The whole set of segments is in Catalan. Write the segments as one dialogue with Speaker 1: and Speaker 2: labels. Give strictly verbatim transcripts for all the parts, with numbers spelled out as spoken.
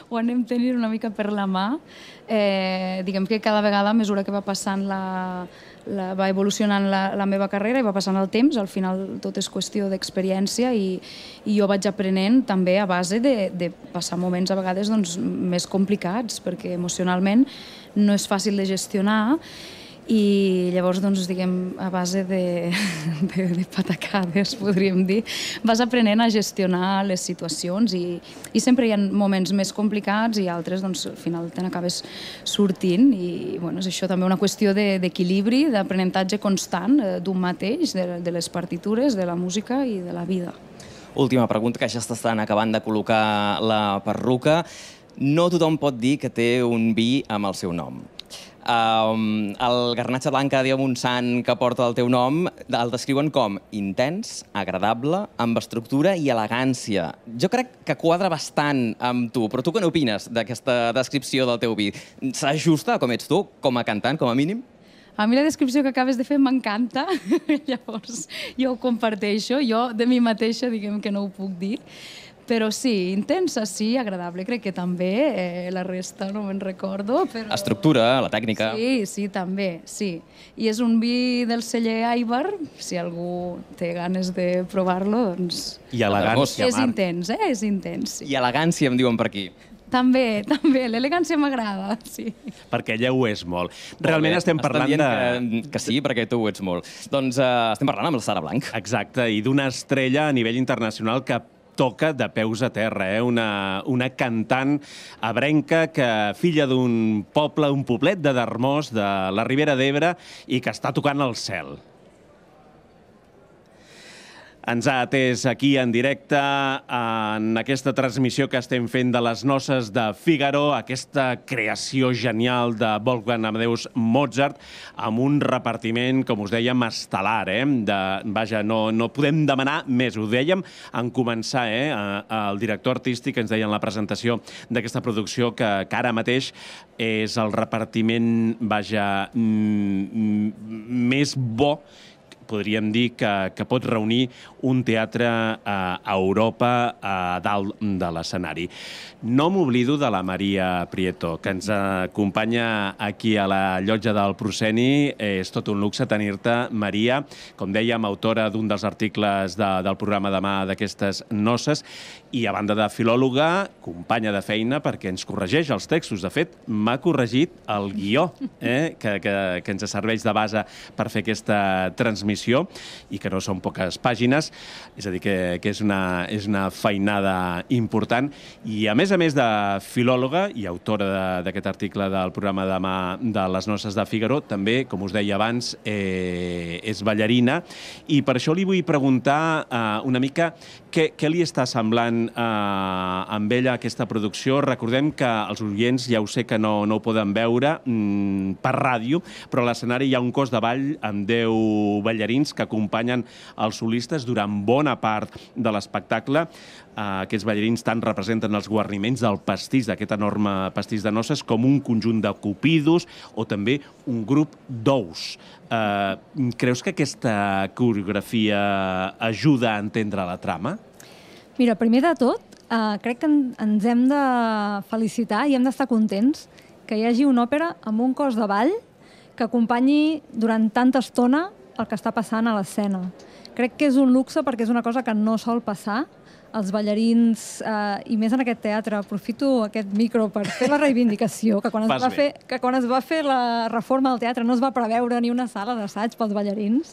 Speaker 1: ho anem tenint una mica per la mà. Eh, diguem que cada vegada, a mesura que va passant la, la, va evolucionant la, la meva carrera i va passant el temps, al final tot és qüestió d'experiència i, i jo vaig aprenent també a base de, de passar moments a vegades doncs, més complicats, perquè emocionalment no és fàcil de gestionar. I llavors, doncs, diguem, a base de, de, de patacades, podríem dir, vas aprenent a gestionar les situacions i, i sempre hi ha moments més complicats i altres, doncs, al final te n'acabes sortint i, bueno, és això també una qüestió d'equilibri, de, d'aprenentatge constant eh, d'un mateix, de, de les partitures, de la música i de la vida.
Speaker 2: Última pregunta, que ja s'estan acabant de col·locar la perruca. No tothom pot dir que té un vi amb el seu nom. Um, el Garnatxa Blanca de Montsant que porta el teu nom el descriuen com intens, agradable, amb estructura i elegància. Jo crec que quadra bastant amb tu, però tu què n'opines d'aquesta descripció del teu vi? S'ajusta com ets tu, com a cantant, com a mínim?
Speaker 1: A mi la descripció que acabes de fer m'encanta, llavors jo ho comparteixo, jo de mi mateixa diguem que no ho puc dir. Però sí, intensa, sí, agradable. Crec que també, eh, la resta no me'n recordo. Però...
Speaker 2: Estructura, la tècnica...
Speaker 1: Sí, sí, també, sí. I és un vi del celler Aibar, si algú té ganes de provar-lo, doncs...
Speaker 3: I elegància,
Speaker 1: És intens, eh? És intens, sí.
Speaker 2: I elegància, em diuen per aquí.
Speaker 1: També, també, l'elegància m'agrada, sí.
Speaker 3: Perquè ella ho és molt. Realment estem parlant de...
Speaker 2: Que, que sí, perquè tu ho ets molt. Doncs uh, estem parlant amb la Sara Blanch.
Speaker 3: Exacte, i d'una estrella a nivell internacional que toca de peus a terra, eh? una, una cantant abrenca que filla d'un poble, un poblet de Darmós, de la Ribera d'Ebre, i que està tocant el cel. Ens ha atès aquí en directe en aquesta transmissió que estem fent de les noces de Fígaro, aquesta creació genial de Wolfgang Amadeus Mozart, amb un repartiment, com us dèiem, estel·lar. Eh? De, vaja, no, no podem demanar més. Ho dèiem en començar. Eh? El director artístic ens deia en la presentació d'aquesta producció que, que ara mateix és el repartiment, vaja, més bo, podríem dir, que, que pot reunir un teatre a, a Europa a dalt de l'escenari. No m'oblido de la Maria Prieto, que ens acompanya aquí a la llotja del Prosceni. És tot un luxe tenir-te, Maria, com dèiem, autora d'un dels articles de, del programa Demà d'aquestes noces, i a banda de filòloga, companya de feina, perquè ens corregeix els textos. De fet, m'ha corregit el guió, eh, que, que, que ens serveix de base per fer aquesta transmissió, i que no són poques pàgines, és a dir, que, que és, una, és una feinada important. I a més a més de filòloga i autora d'aquest article del programa Demà de les noces de Fígaro, també, com us deia abans, eh, és ballarina, i per això li vull preguntar eh, una mica què, què li està semblant eh, amb ella aquesta producció. Recordem que els oients ja ho sé que no, no ho poden veure mm, per ràdio, però a l'escenari hi ha un cos de ball amb deu ballarins que acompanyen els solistes durant bona part de l'espectacle. Uh, aquests ballarins tant representen els guarniments del pastís, d'aquest enorme pastís de noces, com un conjunt de cupidos o també un grup d'ous. Uh, creus que aquesta coreografia ajuda a entendre la trama?
Speaker 4: Mira, primer de tot, uh, crec que en, ens hem de felicitar i hem d'estar contents que hi hagi una òpera amb un cos de ball que acompanyi durant tanta estona el que està passant a l'escena. Crec que és un luxe perquè és una cosa que no sol passar. Els ballarins, eh, i més en aquest teatre, aprofito aquest micro per fer la reivindicació, que quan, es va fer, que quan es va fer la reforma del teatre no es va preveure ni una sala d'assaig pels ballarins.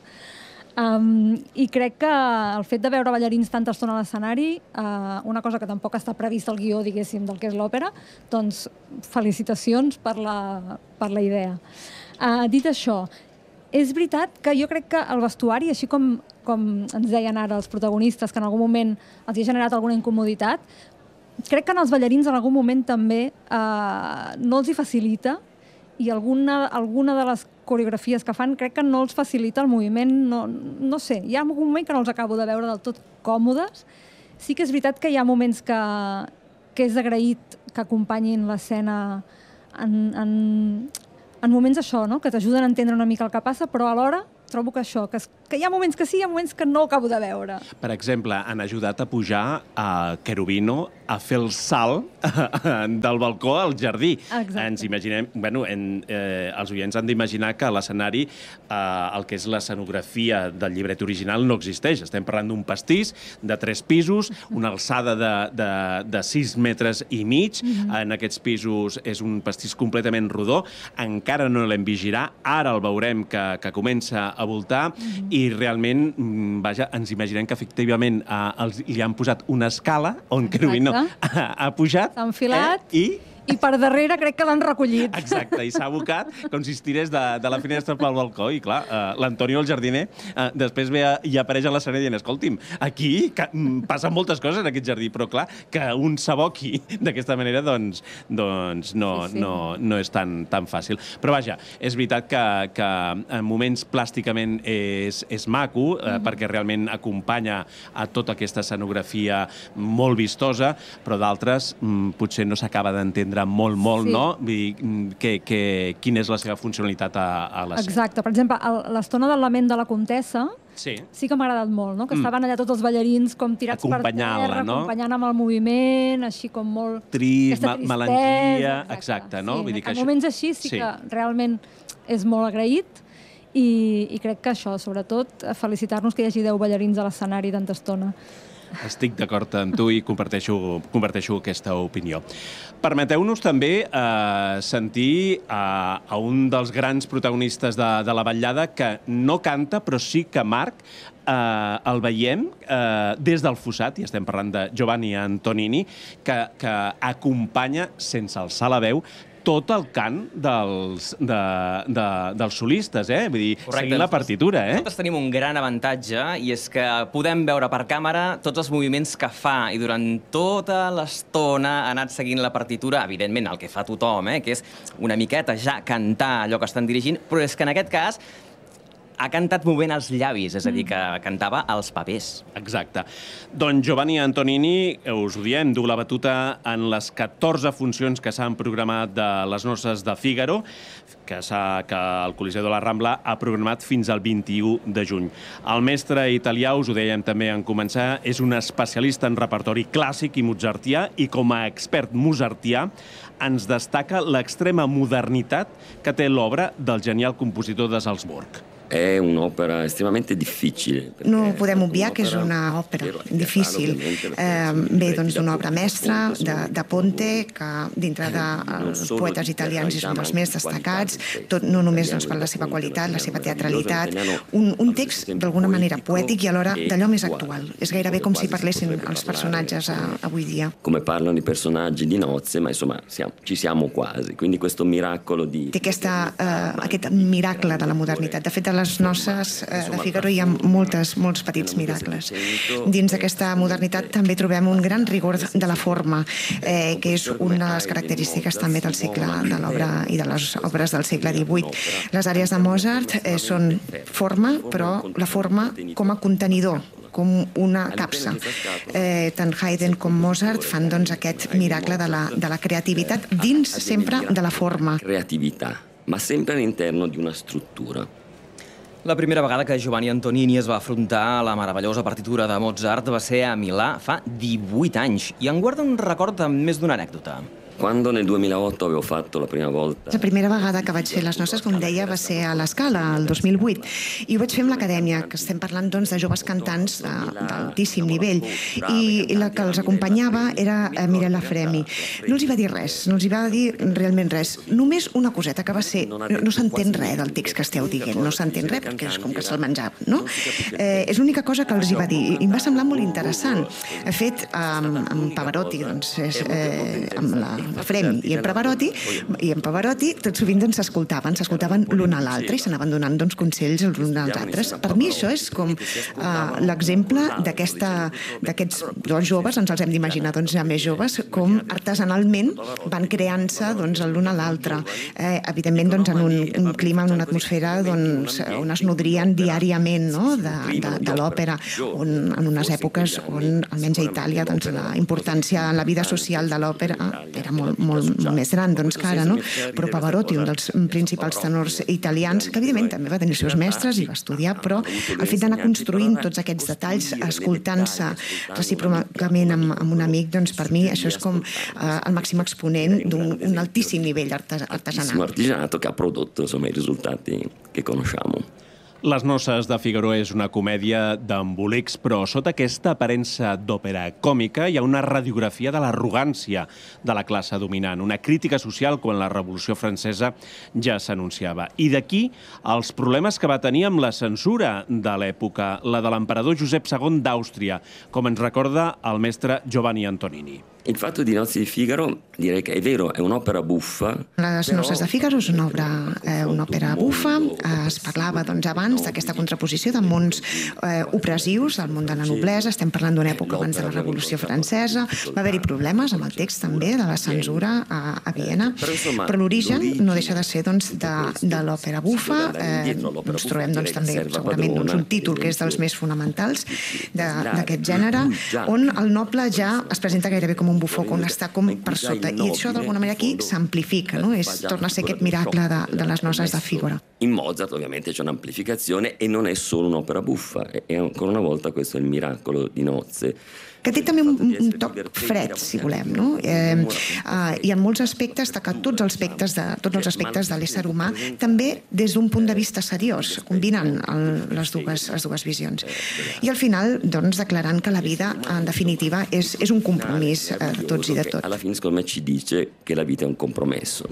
Speaker 4: Um, I crec que el fet de veure ballarins tanta estona a l'escenari, uh, una cosa que tampoc està prevista al guió, diguéssim, del que és l'òpera, doncs felicitacions per la, per la idea. Uh, dit això, és veritat que jo crec que el vestuari, així com, com ens deien ara els protagonistes, que en algun moment els ha generat alguna incomoditat, crec que en els ballarins en algun moment també eh, no els hi facilita, i alguna, alguna de les coreografies que fan crec que no els facilita el moviment. No, no sé, hi ha algun moment que no els acabo de veure del tot còmodes. Sí que és veritat que hi ha moments que, que és agraït que acompanyin l'escena en... en en moments això, no? Que t'ajuden a entendre una mica el que passa, però alhora trobo que això, que, que hi ha moments que sí, hi ha moments que no acabo de veure.
Speaker 3: Per exemple, han ajudat a pujar a Cherubino a fer el salt del balcó al jardí.
Speaker 4: Exacte.
Speaker 3: Ens imaginem, bueno, en, eh, els oients han d'imaginar que a l'escenari eh, el que és l'escenografia del llibret original no existeix. Estem parlant d'un pastís de tres pisos, una alçada de, de, de sis metres i mig. Mm-hmm. En aquests pisos és un pastís completament rodó. Encara no l'hem vigilat, ara el veurem que, que comença a voltar mm-hmm. i realment, vaja, ens imaginem que efectivament eh, els, li han posat una escala on Cherubino ha, ha pujat.
Speaker 4: S'ha enfilat.
Speaker 3: Eh, i...
Speaker 4: I per darrere crec que l'han recollit.
Speaker 3: Exacte, i s'ha abocat com si es tirés de, de la finestra pel balcó. I clar, uh, l'Antonio, el jardiner, uh, després ve a, i apareix a l'escenari dient, escolti'm, aquí que, mm, passen moltes coses en aquest jardí, però clar, que un s'aboqui d'aquesta manera, doncs, doncs no, sí, sí. no, no és tan, tan fàcil. Però vaja, és veritat que, que en moments plàsticament és, és maco, uh, mm-hmm. perquè realment acompanya a tota aquesta escenografia molt vistosa, però d'altres mm, potser no s'acaba d'entendre molt, molt, sí. no? Vull dir, que, que, quina és la seva funcionalitat a, a l'escena.
Speaker 4: Exacte. Per exemple, l'estona del lament de la comtessa
Speaker 3: sí,
Speaker 4: sí que m'ha agradat molt, no? Que mm. estaven allà tots els ballarins com tirats per terra,
Speaker 3: no?
Speaker 4: acompanyant amb el moviment, així com molt...
Speaker 3: Trist, melangia, exacte, exacte, no?
Speaker 4: Sí,
Speaker 3: Vull dir que
Speaker 4: en
Speaker 3: això...
Speaker 4: moments així sí, sí que realment és molt agraït i, i crec que això, sobretot, felicitar-nos que hi hagi deu ballarins a l'escenari tanta estona.
Speaker 3: Estic d'acord amb tu i comparteixo, comparteixo aquesta opinió. Permeteu-nos també eh, sentir eh, a un dels grans protagonistes de, de la vetllada que no canta, però sí que Marc eh, el veiem eh, des del fossat, i estem parlant de Giovanni Antonini, que, que acompanya, sense alçar la veu, tot el cant dels, de, de, dels solistes, eh? Vull dir, correcte, seguint la partitura, eh?
Speaker 2: Nosaltres tenim un gran avantatge, i és que podem veure per càmera tots els moviments que fa, i durant tota l'estona ha anat seguint la partitura, evidentment el que fa tothom, eh? Que és una miqueta ja cantar allò que estan dirigint, però és que en aquest cas ha cantat movent els llavis, és a dir, que cantava els papers.
Speaker 3: Exacte. Doncs Giovanni Antonini, us ho diem, du la batuta en les catorze funcions que s'han programat de les noces de Fígaro, que, que el Coliseu de la Rambla ha programat fins al vint-i-u de juny. El mestre italià, us ho dèiem també en començar, és un especialista en repertori clàssic i mozartià, i com a expert mozartià ens destaca l'extrema modernitat que té l'obra del genial compositor de Salzburg.
Speaker 5: È un'opera estremamente difficile.
Speaker 6: No podem obviar que és una òpera difícil. Eh, ve doncs d'una obra mestra, de, de Ponte, que dintre dels poetes italians és un dels més destacats, tot, no només doncs, per la seva qualitat, la seva teatralitat, un, un text d'alguna manera poètic i alhora d'allò més actual. És gairebé com si parlessin els personatges a, avui dia.
Speaker 5: Come parlano i personaggi di nozze, ma insomma siamo, ci siamo quasi. Quindi questo miracolo di...
Speaker 6: Té aquesta, eh, aquest miracle de la modernitat. De fet, a les noces eh, de Fígaro hi ha moltes, molts petits miracles. Dins d'aquesta modernitat també trobem un gran rigor de la forma, eh, que és una de les característiques també del cicle de l'obra i de les obres del segle divuit. Les àrees de Mozart eh, són forma, però la forma com a contenidor, com una capsa. Eh, tant Haydn com Mozart fan doncs, aquest miracle de la, de la creativitat dins sempre de la forma.
Speaker 5: Creatività, ma sempre all'interno di una struttura.
Speaker 2: La primera vegada que Giovanni Antonini es va afrontar a la meravellosa partitura de Mozart va ser a Milà fa divuit anys, i en guarda un record amb més d'una anècdota.
Speaker 5: Quando nel duemilaotto avevo fatto la prima volta...
Speaker 6: La primera vegada que vaig fer les noces, com deia, va ser a l'Escala, el dos mil vuit. I ho vaig fer amb l'Acadèmia, que estem parlant doncs, de joves cantants d'altíssim nivell. I la que els acompanyava era Mirella Fremi. No els hi va dir res, no els hi va dir realment res. Només una coseta, que va ser... No, no s'entén res del text que esteu dient, no s'entén res, perquè és com que se'l menjava, no? Eh, és l'única cosa que els hi va dir. I em va semblar molt interessant. He fet amb, amb Pavarotti, doncs, és, eh, amb la Fremi i en Pavarotti, i en Pavarotti tot sovint doncs, s'escoltaven, s'escoltaven l'un a l'altre i s'anaven donant doncs, consells els uns als altres. Per mi això és com uh, l'exemple d'aquests dos joves, ens els hem d'imaginar doncs, ja més joves, com artesanalment van creant-se doncs, l'un a l'altre. Eh, evidentment doncs, en un, un clima, en una atmosfera doncs, on es nodrien diàriament, no? de, de, de l'òpera, on, en unes èpoques on, almenys a Itàlia, doncs, la importància en la vida social de l'òpera era molt, molt més gran doncs, que ara, no? Però Pavarotti, un dels principals tenors italians, que evidentment també va tenir els seus mestres i va estudiar, però el fet d'anar construint tots aquests detalls, escoltant-se recíprocament amb, amb un amic, doncs per mi això és com eh, el màxim exponent d'un altíssim nivell artes artesanal.
Speaker 5: Artigianato che ha prodotto insomma, i risultati che conosciamo.
Speaker 3: Les noces de Figaro és una comèdia d'embolics, però sota aquesta aparença d'òpera còmica hi ha una radiografia de l'arrogància de la classe dominant, una crítica social quan la Revolució Francesa ja s'anunciava. I d'aquí els problemes que va tenir amb la censura de l'època, la de l'emperador Josep segon d'Àustria, com ens recorda el mestre Giovanni Antonini.
Speaker 5: Il fatto di Nozze di Figaro, direi che è vero, è un'opera buffa.
Speaker 6: Les noces de Figaro és una obra, eh, una òpera bufa. Eh, es parlava doncs, abans d'aquesta contraposició de mons eh, opressius, del món de la noblesa. Estem parlant d'una època abans de la Revolució Francesa. Va haver-hi problemes amb el text també de la censura a, a Viena. Però l'origen no deixa de ser doncs, de, de l'òpera bufa. Eh, ens trobem doncs, també segurament doncs, un títol que és dels més fonamentals d'aquest gènere, on el noble ja es presenta gairebé com un un bufó, on està com per sota. I això d'alguna manera aquí s'amplifica, no? És, torna a ser aquest miracle de, de les noces de Figaro.
Speaker 5: In Mozart ovviamente c'è un'amplificazione e non è solo un'opera buffa, e ancora una volta questo è il miracolo di Nozze.
Speaker 6: Que té també un, un toc fred, si volem, no? Eh, eh, hi ha molts aspectes, que tots els aspectes de, tots els aspectes de l'ésser humà, també des d'un punt de vista seriós, combinant el, les, dues, les dues visions. I al final, doncs, declarant que la vida, en definitiva, és, és un compromís eh, de tots i de tots.
Speaker 5: Alla fine, secondo me, ci dice che la vita è un compromesso.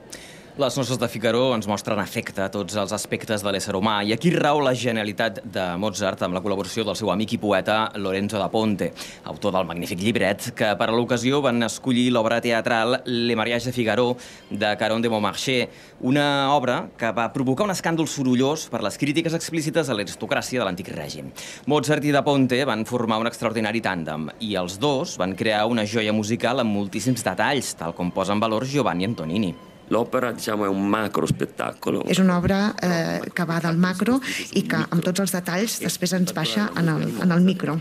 Speaker 2: Les noces de Figaro ens mostren afecte a tots els aspectes de l'ésser humà i aquí rau la genialitat de Mozart amb la col·laboració del seu amic i poeta Lorenzo da Ponte, autor del magnífic llibret que per a l'ocasió van escollir l'obra teatral Le mariage de Figaro de Caron de Montmarché, una obra que va provocar un escàndol sorollós per les crítiques explícites a l'aristocràcia de l'antic règim. Mozart i da Ponte van formar un extraordinari tàndem i els dos van crear una joia musical amb moltíssims detalls, tal com posa en valor Giovanni Antonini.
Speaker 5: L'òpera, diciamo, è un macro spettacolo.
Speaker 6: És una obra eh, que va del macro i que, amb tots els detalls, després ens baixa en el, en el micro.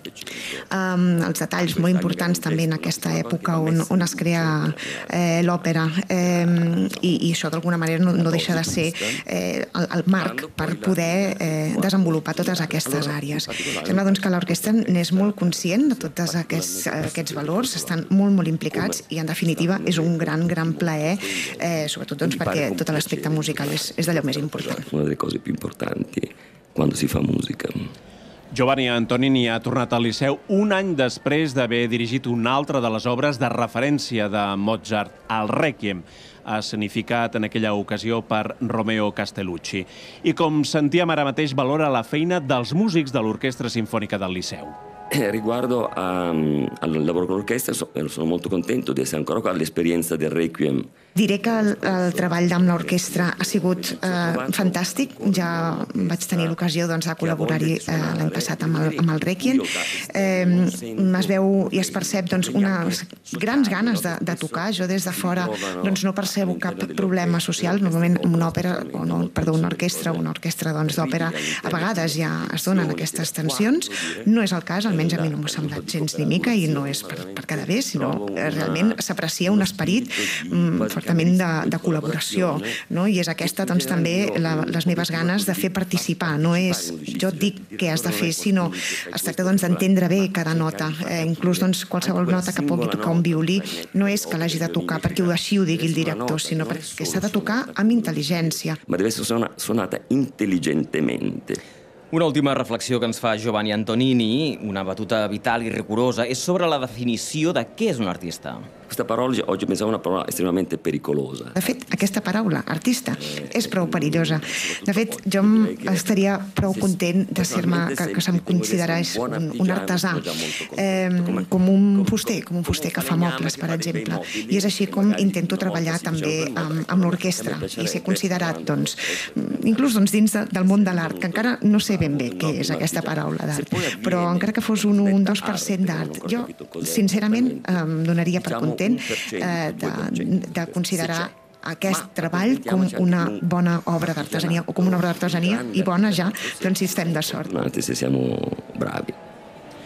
Speaker 6: Um, els detalls molt importants també en aquesta època on, on es crea eh, l'òpera um, i, i això d'alguna manera no, no deixa de ser eh, el, el marc per poder eh, desenvolupar totes aquestes àrees. Sembla doncs, que l'orquestra n'és molt conscient de tots aquests, aquests valors, estan molt, molt implicats i, en definitiva, és un gran, gran plaer Eh, sobretot doncs, perquè tot l'aspecte musical és, és d'allò més important.
Speaker 5: Una delle cose più importanti quando si fa musica.
Speaker 3: Giovanni Antonini ha tornat al Liceu un any després d'haver dirigit una altra de les obres de referència de Mozart, el Requiem, escenificat en aquella ocasió per Romeo Castellucci. I com sentíem ara mateix, valora la feina dels músics de l'Orquestra Simfònica del Liceu.
Speaker 5: Eh, riguardo a, al lavoro con l'orchestra, so, sono molto contento di essere ancora qua, l'esperienza del Requiem.
Speaker 6: Diré que el, el treball amb l'orquestra ha sigut eh, fantàstic. Ja vaig tenir l'ocasió doncs, de col·laborar-hi eh, l'any passat amb el, amb el Requiem. Eh, es veu i es percep doncs, unes grans ganes de, de tocar. Jo des de fora doncs, no percebo cap problema social. Normalment una òpera, o no, perdó, una orquestra o una orquestra doncs, d'òpera a vegades ja es donen aquestes tensions. No és el cas, almenys a mi no m'ha semblat gens ni mica i no és per, per quedar bé, sinó realment s'aprecia un esperit mm, fortament de, de col·laboració, no? I és aquesta doncs, també la, les meves ganes de fer participar. No és jo et dic què has de fer, sinó es tracta doncs, d'entendre bé cada nota. Eh, inclús doncs, qualsevol nota que pugui tocar un violí no és que l'hagi de tocar perquè així ho digui el director, sinó perquè s'ha de tocar amb intel·ligència.
Speaker 5: Ma deve essere suonata intelligentemente.
Speaker 2: Una última reflexió que ens fa Giovanni Antonini, una batuta vital i rigorosa, és sobre la definició de què és un artista.
Speaker 5: Questa parola oggi pensavo una parola estremamente pericolosa.
Speaker 6: De fet, aquesta paraula, artista, és prou perillosa. De fet, jo estaria prou content de ser-me, que, que se'm considerés un, un artesà, eh, com un fuster, com un fuster que fa mobles, per exemple. I és així com intento treballar també amb, amb l'orquestra i ser considerat, doncs, inclús doncs, dins de, del món de l'art, que encara no sé ben bé què és aquesta paraula d'art, però encara que fos un un dos per cent d'art, jo, sincerament, em donaria per content eh, de, de considerar aquest treball com una bona obra d'artesania, o com una obra d'artesania, i bona ja, doncs si estem de sort.
Speaker 5: Se siamo bravi.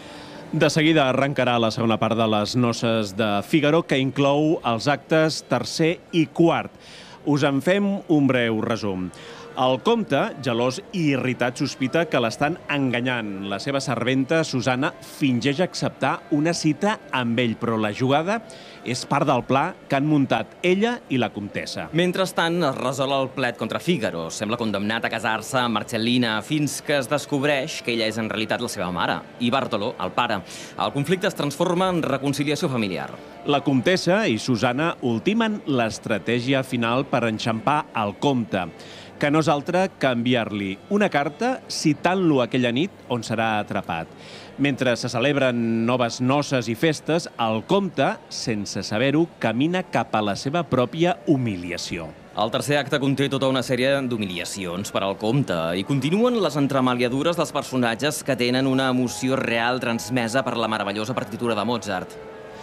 Speaker 3: De seguida arrencarà la segona part de les noces de Fígaro, que inclou els actes tercer i quart. Us en fem un breu resum. El comte, gelós i irritat, sospita que l'estan enganyant. La seva serventa, Susanna, fingeix acceptar una cita amb ell, però la jugada és part del pla que han muntat ella i la comtessa.
Speaker 2: Mentrestant, es resol el plet contra Fígaro. Sembla condemnat a casar-se amb Marcellina fins que es descobreix que ella és en realitat la seva mare i Bartolo, el pare. El conflicte es transforma en reconciliació familiar.
Speaker 3: La comtessa i Susanna ultimen l'estratègia final per enxampar el comte, que no és altra que enviar-li una carta citant-lo aquella nit on serà atrapat. Mentre se celebren noves noces i festes, el comte, sense saber-ho, camina cap a la seva pròpia humiliació.
Speaker 2: El tercer acte conté tota una sèrie d'humiliacions per al comte i continuen les entremaliadures dels personatges que tenen una emoció real transmesa per la meravellosa partitura de Mozart.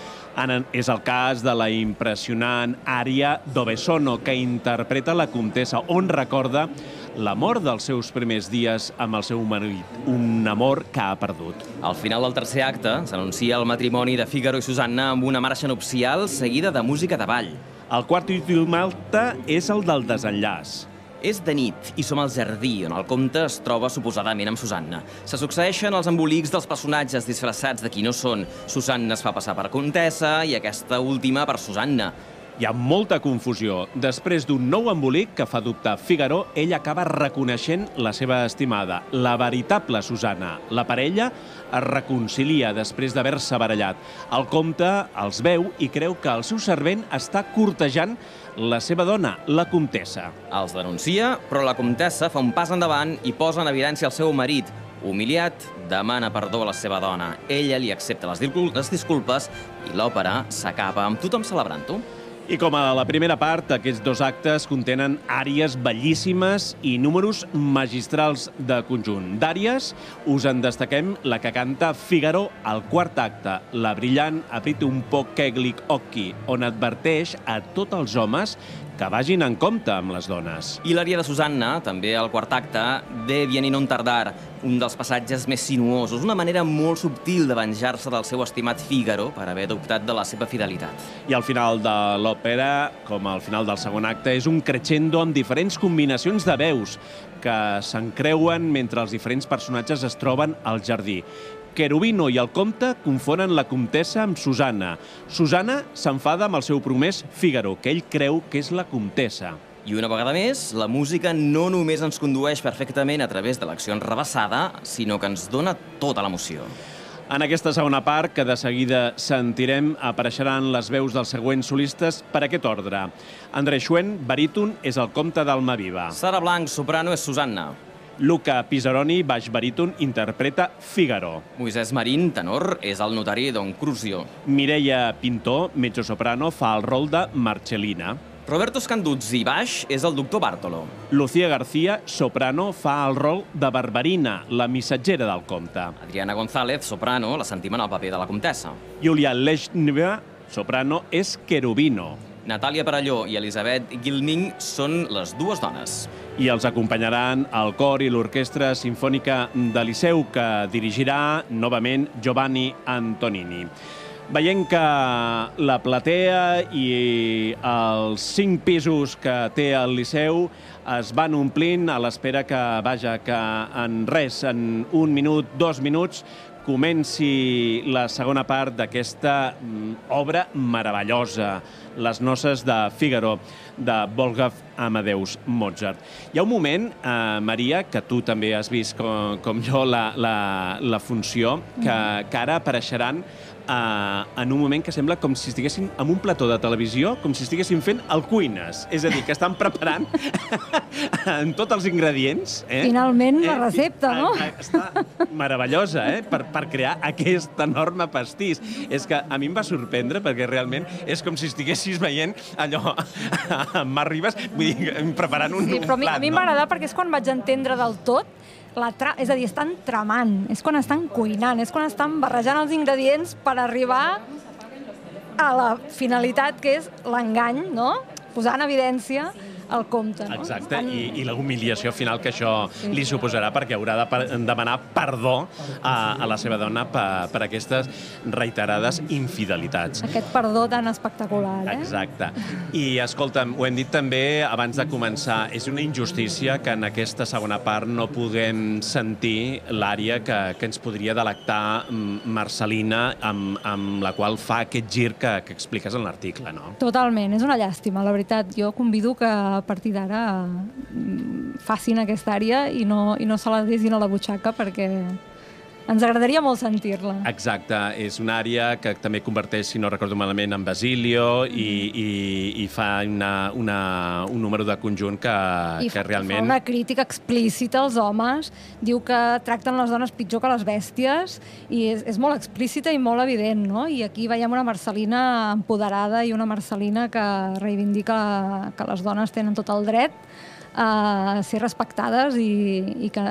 Speaker 3: És el cas de la impressionant ària d'Obesono, que interpreta la comtessa, on recorda l'amor dels seus primers dies amb el seu marit, un amor que ha perdut.
Speaker 2: Al final del tercer acte s'anuncia el matrimoni de Fígaro i Susanna amb una marxa nupcial seguida de música de ball.
Speaker 3: El quart i últim acte és el del desenllaç.
Speaker 2: És de nit i som al jardí, on el comte es troba suposadament amb Susanna. Se succeeixen els embolics dels personatges disfressats de qui no són. Susanna es fa passar per comtessa i aquesta última per Susanna.
Speaker 3: Hi ha molta confusió. Després d'un nou embolic que fa dubtar Fígaro, ell acaba reconeixent la seva estimada, la veritable Susanna. La parella es reconcilia després d'haver-se barallat. El comte els veu i creu que el seu servent està cortejant la seva dona, la comtessa.
Speaker 2: Els denuncia, però la comtessa fa un pas endavant i posa en evidència el seu marit. Humiliat, demana perdó a la seva dona. Ella li accepta les disculpes i l'òpera s'acaba amb tothom celebrant-ho.
Speaker 3: I com a la primera part, aquests dos actes contenen àries bellíssimes i números magistrals de conjunt. D'àries us en destaquem la que canta Fígaro al quart acte, la brillant Aprite un poc keglik occhi, on adverteix a tots els homes que vagin en compte amb les dones.
Speaker 2: I l'ària de Susanna, també al quart acte, De vieni non tardar, un dels passatges més sinuosos, una manera molt subtil de venjar-se del seu estimat Fígaro per haver dubtat de la seva fidelitat.
Speaker 3: I al final de l'òpera, com al final del segon acte, és un crescendo amb diferents combinacions de veus que s'encreuen mentre els diferents personatges es troben al jardí. Cherubino i el comte confonen la comtessa amb Susanna. Susanna s'enfada amb el seu promès Fígaro, que ell creu que és la comtessa.
Speaker 2: I una vegada més, la música no només ens condueix perfectament a través de l'acció enrevessada, sinó que ens dona tota l'emoció.
Speaker 3: En aquesta segona part, que de seguida sentirem, apareixeran les veus dels següents solistes per aquest ordre. André Schwen, baríton, és el comte d'Almaviva.
Speaker 2: Sara Blanc, soprano, és Susanna.
Speaker 3: Luca Pisaroni, baix baríton, interpreta Fígaro.
Speaker 2: Moisès Marín, tenor, és el notari Don Cruzio.
Speaker 3: Mireia Pintor, mezzosoprano, fa el rol de Marcellina.
Speaker 2: Roberto Scanduzzi, baix, és el doctor Bartolo.
Speaker 3: Lucía García, soprano, fa el rol de Barberina, la missatgera del comte.
Speaker 2: Adriana González, soprano, la sentim en el paper de la comtessa.
Speaker 3: Julia Lechniva, soprano, és Cherubino.
Speaker 2: Natàlia Perelló i Elisabet Gilming són les dues dones.
Speaker 3: I els acompanyaran el cor i l'orquestra sinfònica de Liceu, que dirigirà novament Giovanni Antonini. Veiem que la platea i els cinc pisos que té el Liceu es van omplint a l'espera que, vaja, que en res, en un minut, dos minuts, comenci la segona part d'aquesta obra meravellosa, Les noces de Fígaro, de Wolfgang Amadeus Mozart. Hi ha un moment, eh, Maria, que tu també has vist com, com jo la, la, la funció, que, que ara apareixeran Uh, en un moment que sembla com si estiguessin en un plató de televisió, com si estiguessin fent el cuines. És a dir, que estan preparant en tots els ingredients. Eh?
Speaker 4: Finalment, la recepta, eh, no?
Speaker 3: Eh, està meravellosa, eh? Per, per crear aquest enorme pastís. És que a mi em va sorprendre, perquè realment és com si estiguessis veient allò amb Marc Ribas, vull dir, preparant un,
Speaker 4: sí,
Speaker 3: un
Speaker 4: però
Speaker 3: plat.
Speaker 4: A mi, mi m'ha agradat perquè és quan vaig entendre del tot la tra... és a dir, estan tramant, és quan estan cuinant, és quan estan barrejant els ingredients per arribar a la finalitat que és l'engany, no? Posar en evidència el compte. No?
Speaker 3: Exacte, i, i la humiliació final que això li suposarà, perquè haurà de per, demanar perdó a, a la seva dona per, per aquestes reiterades infidelitats.
Speaker 4: Aquest perdó tan espectacular, eh?
Speaker 3: Exacte. I, escolta'm, ho hem dit també abans de començar, és una injustícia que en aquesta segona part no puguem sentir l'ària que, que ens podria delectar Marcelina, amb, amb la qual fa aquest gir que, que expliques en l'article, no?
Speaker 4: Totalment, és una llàstima, la veritat. Jo convido que a partir d'ara facin aquesta àrea i no, i no se la desin a la butxaca, perquè ens agradaria molt sentir-la.
Speaker 3: Exacte, és una àrea que també converteix, si no recordo malament, en Basilio i, i, i fa una, una, un número de conjunt que,
Speaker 4: I
Speaker 3: que realment...
Speaker 4: I fa una crítica explícita als homes, diu que tracten les dones pitjor que les bèsties i és, és molt explícita i molt evident, no? I aquí veiem una Marcelina empoderada i una Marcelina que reivindica que les dones tenen tot el dret a ser respectades i, i que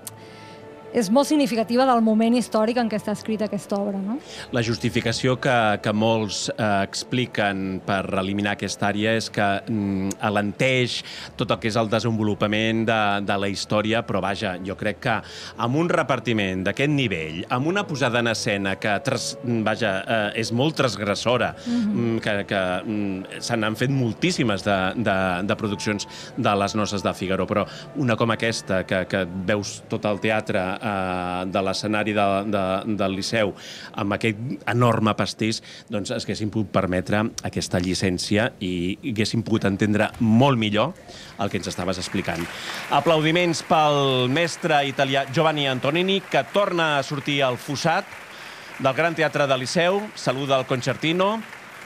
Speaker 4: és molt significativa del moment històric en què està escrita aquesta obra, no?
Speaker 3: La justificació que, que molts eh, expliquen per eliminar aquesta àrea és que mm, alenteix tot el que és el desenvolupament de, de la història, però vaja, jo crec que amb un repartiment d'aquest nivell, amb una posada en escena que tras, vaja, eh, és molt transgressora, mm-hmm. que, que mm, se n'han fet moltíssimes de, de, de produccions de Les noces de Figaro, però una com aquesta, que, que veus tot el teatre de l'escenari de, de, del Liceu amb aquest enorme pastís, doncs es haguessin pogut permetre aquesta llicència i haguessin pogut entendre molt millor el que ens estaves explicant. Aplaudiments pel mestre italià Giovanni Antonini, que torna a sortir al fossat del Gran Teatre del Liceu, saluda el concertino,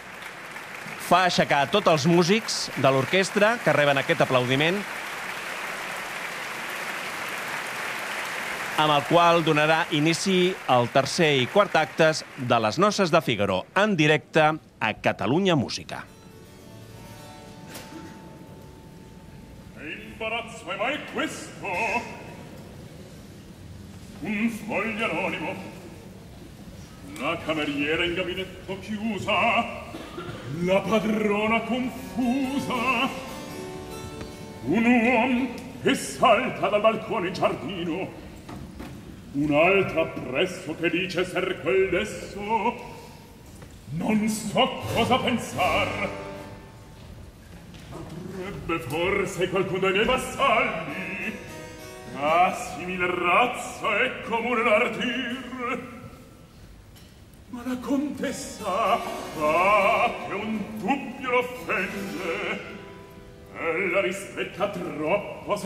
Speaker 3: fa aixecar tots els músics de l'orquestra que reben aquest aplaudiment, amb el qual donarà inici al tercer i quart actes de Les noces de Figaro, en directe a Catalunya Música.
Speaker 7: Che imbarazzo è mai questo? Un foglio anonimo, la cameriera in gabinetto chiusa, la padrona confusa, un uomo che salta dal balcone in giardino, un'altra presso che dice ser quel desso. Non so cosa pensar. Potrebbe forse qualcuno dei miei vassalli, a simile razza e comune l'ardir. Ma la contessa, ah, che un dubbio l'offende, ella rispetta troppo